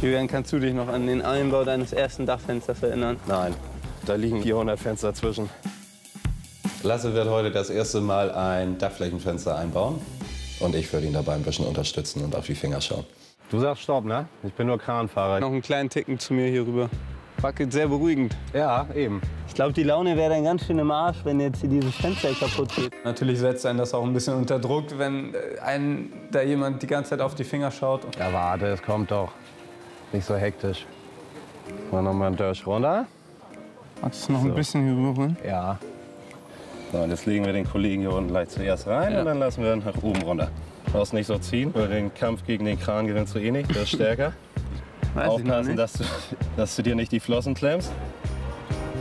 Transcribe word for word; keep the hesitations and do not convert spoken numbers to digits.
Julian, kannst du dich noch an den Einbau deines ersten Dachfensters erinnern? Nein, da liegen vierhundert Fenster zwischen. Lasse wird heute das erste Mal ein Dachflächenfenster einbauen. Und ich würde ihn dabei ein bisschen unterstützen und auf die Finger schauen. Du sagst Stopp, ne? Ich bin nur Kranfahrer. Noch einen kleinen Ticken zu mir hier rüber. Wackelt sehr beruhigend. Ja, eben. Ich glaube, die Laune wäre dann ganz schön im Arsch, wenn jetzt hier dieses Fenster kaputt geht. Natürlich setzt einen das auch ein bisschen unter Druck, wenn einen da jemand die ganze Zeit auf die Finger schaut. Ja, warte, es kommt doch. Nicht so hektisch. Mal noch mal ein Dörsch runter. Magst du noch So. ein bisschen hier rüber holen? Ja. So, und jetzt legen wir den Kollegen hier unten gleich zuerst rein Ja. und dann lassen wir ihn nach oben runter. Du brauchst nicht so ziehen, weil den Kampf gegen den Kran gewinnst du eh nicht, der ist stärker. Weiß ich noch Aufpassen, nicht. dass du, dass du dir nicht die Flossen klemmst.